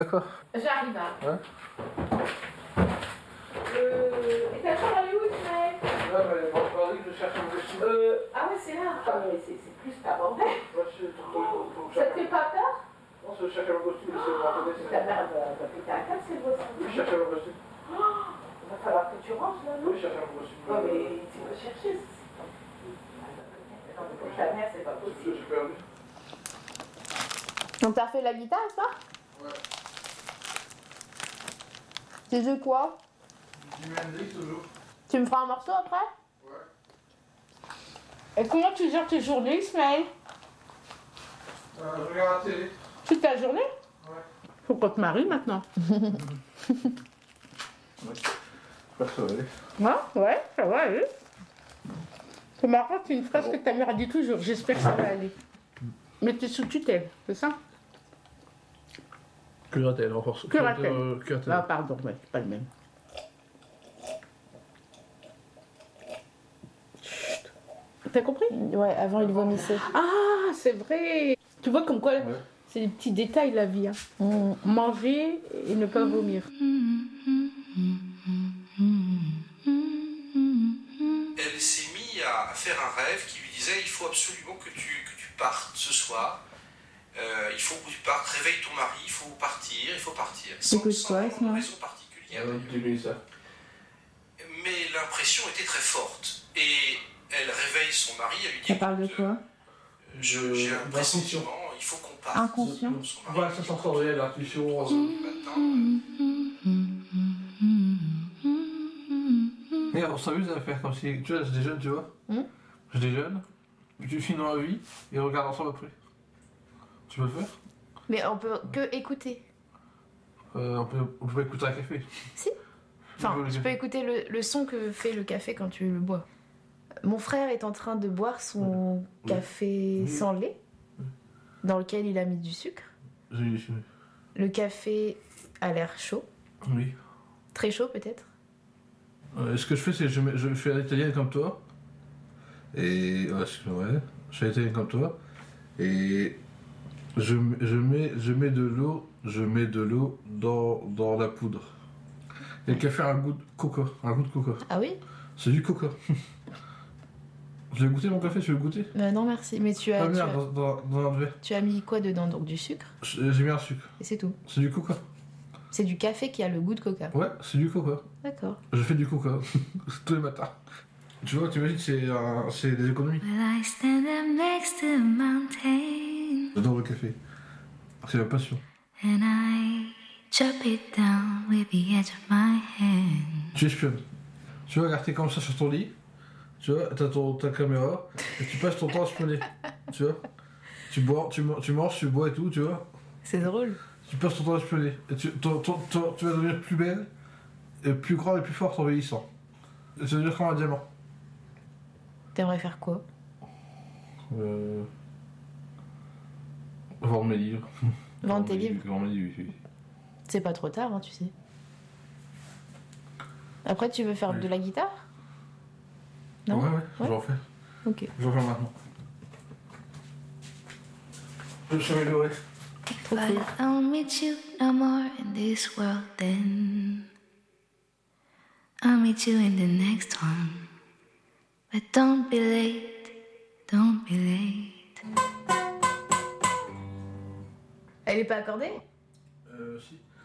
D'accord. J'arrive, hein. Ouais. Et ta chambre, elle est où, Ismaël? Ouais, mais bon, je parlais que je cherche un costume. Ah ouais, c'est là. Ah, mais c'est plus ta bordel. Moi, je faut que Ça te fait pas peur? Non, je cherche un costume, c'est bon, attendez, Ta mère va péter un câble, c'est beau ça. Oui, je cherche un costume. Il va falloir que tu ranges là, non? Oui, je cherche un costume. Ouais, mais tu peux chercher. Non, mais pour ta mère, c'est pas Je possible. suis perdu. Donc t'as refait la guitare, ça? Ouais. Tu joues quoi? Du Mendy, toujours. Tu me feras un morceau après? Ouais. Et comment tu gères tes journées, Ismaël? Je regarde la télé. Toute ta journée? Ouais. Faut qu'on te marie maintenant. Ouais. Pas ça, allez. Ouais, ça va aller. C'est marrant, c'est une phrase que ta mère dit toujours. J'espère que ça va aller. Mais t'es sous tutelle, c'est ça? Curatelle, renforce. Curatelle. Curatelle. Ah, pardon, ouais, c'est pas le même. Chut. T'as compris? Ouais, avant il vomissait. Ah, c'est vrai. Tu vois comme quoi, Ouais. c'est des petits détails la vie. Hein. Manger et ne pas vomir. Elle s'est mise à faire un rêve qui lui disait il faut absolument que tu partes ce soir. Il faut que tu partes, réveille ton mari, il faut partir. Sans Écoute quoi, vraiment raison particulière. J'ai mis ça. Mais l'impression était très forte. Et elle réveille son mari, elle lui dit Ça parle de écoute, quoi? j'ai un d'intuition. pressentiment, il faut qu'on parte. Inconscient. Son mari, Ouais, ça sensoriel, l'intuition. le matin, Et on s'amuse à faire comme si. Tu vois, je déjeune, tu vois. Je déjeune, tu finis dans la vie et on regarde ensemble après. Tu peux le faire? Mais on peut que écouter. On peut pas écouter un café. Si. Enfin, Le tu peux café. écouter le son que fait le café quand tu le bois. Mon frère est en train de boire son café sans lait, dans lequel il a mis du sucre. Le café a l'air chaud, Oui. très chaud peut-être. Ce que je fais, c'est que je fais à l'italienne comme toi. Et. Ouais, je fais à l'italienne comme toi. Et. Je mets de l'eau dans la poudre. Et le café a un goût de coca. Ah oui? C'est du coca. Je l'ai goûté mon café, tu veux le goûter? Non merci, mais tu as, Ah merde, dans un verre. tu as mis quoi dedans? Donc du sucre, J'ai mis un sucre. et c'est tout. C'est du coca. C'est du café qui a le goût de coca. Ouais, c'est du coca. D'accord. Je fais du coca tous les matins. Tu vois, tu imagines, c'est des économies. Well, I stand up next to a mountain J'adore le café. C'est ma passion. and I chop it down with the edge of my hand. Tu espionnes. Tu vas regarder comme ça sur ton lit. Tu vois, t'as ta caméra. Et tu passes ton temps à espionner. Tu vois. Tu manges, tu bois et tout, tu vois. C'est drôle. Tu passes ton temps à espionner. Et tu vas devenir plus belle, et plus grande et plus forte en vieillissant. Et tu vas devenir comme un diamant. T'aimerais faire quoi? Vendre mes livres. Vendre tes livres? Vendre mes livres, oui. C'est pas trop tard, hein, tu sais. Après, tu veux faire de la guitare? Non? Ouais, je vais en faire. Ok. Je vais en faire maintenant. Je vais m'améliorer. Trop But cool. I don't meet you no more in this world then. I'll meet you in the next one. But don't be late, don't be late. Elle est pas accordée? Si.